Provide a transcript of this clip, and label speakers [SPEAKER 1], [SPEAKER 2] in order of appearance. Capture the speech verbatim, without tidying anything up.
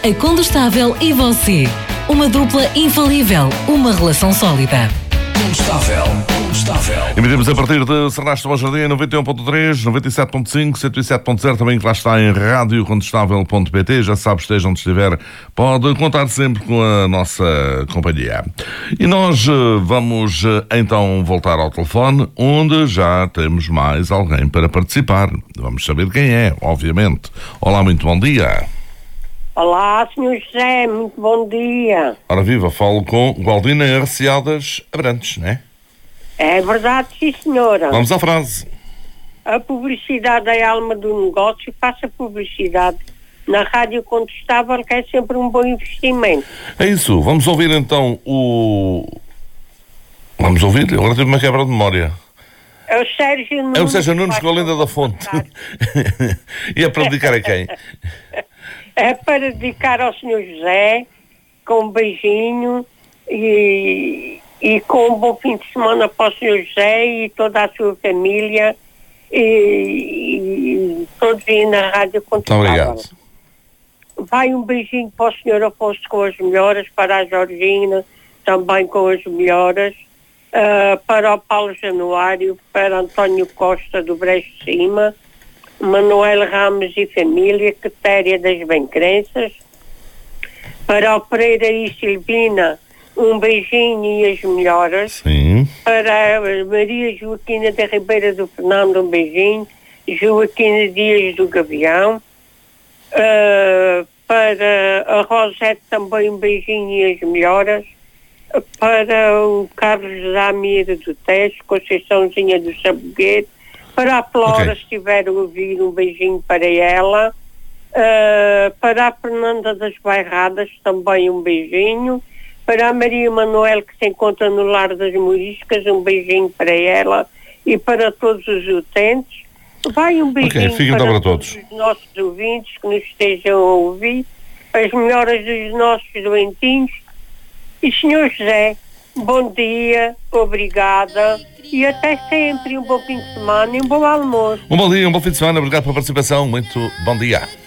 [SPEAKER 1] A Condestável e você. Uma dupla infalível, uma relação sólida.
[SPEAKER 2] Condestável, Condestável.
[SPEAKER 3] Emitimos a partir de Serrastre do Bom Jardim, noventa e um ponto três, noventa e sete ponto cinco, cento e sete ponto zero, também que lá está em rádio condestável ponto pt. Já sabe, esteja onde estiver, pode contar sempre com a nossa companhia. E nós vamos então voltar ao telefone, onde já temos mais alguém para participar. Vamos saber quem é, obviamente. Olá, muito bom dia.
[SPEAKER 4] Olá, senhor José, muito bom dia.
[SPEAKER 3] Ora viva, falo com Gualdina Arreciadas Abrantes, não é?
[SPEAKER 4] É verdade, sim, senhora.
[SPEAKER 3] Vamos à frase.
[SPEAKER 4] A publicidade é a alma do negócio. Faça publicidade na Rádio Condestável, que é sempre um bom investimento.
[SPEAKER 3] É isso, vamos ouvir então o... Vamos ouvir? Agora tive uma quebra de memória.
[SPEAKER 4] É o Sérgio Nunes.
[SPEAKER 3] É o Sérgio Nunes com a Linda da Fonte. E é para dedicar a quem?
[SPEAKER 4] É para dedicar ao senhor José, com um beijinho e, e com um bom fim de semana para o senhor José e toda a sua família e, e todos aí na Rádio Condestável.
[SPEAKER 3] Muito obrigado.
[SPEAKER 4] Vai um beijinho para o senhor Afonso com as melhoras, para a Georgina também com as melhoras, uh, para o Paulo Januário, para António Costa do Brejo de Cima, Manuel Ramos e família, Quitéria das Bem-Crenças, para o Pereira e Silvina, um beijinho e as melhoras.
[SPEAKER 3] Sim.
[SPEAKER 4] Para a Maria Joaquina da Ribeira do Fernando, um beijinho. Joaquina Dias do Gavião. Uh, para a Rosete também um beijinho e as melhoras. Para o Carlos Zamir do Tejo, Conceiçãozinha do Sabogueiro. Para a Flora, okay, se estiver a ouvir, um beijinho para ela. Uh, para a Fernanda das Bairradas, também um beijinho. Para a Maria Manuel, que se encontra no Lar das Moriscas, um beijinho para ela. E para todos os utentes. Vai um beijinho,
[SPEAKER 3] okay,
[SPEAKER 4] para,
[SPEAKER 3] então para
[SPEAKER 4] todos
[SPEAKER 3] todos
[SPEAKER 4] os nossos ouvintes que nos estejam a ouvir. As melhoras dos nossos doentinhos. E senhor José, bom dia, obrigada. E até sempre, um bom fim de semana e um bom almoço.
[SPEAKER 3] Um bom dia, um bom fim de semana, obrigado pela participação, muito bom dia.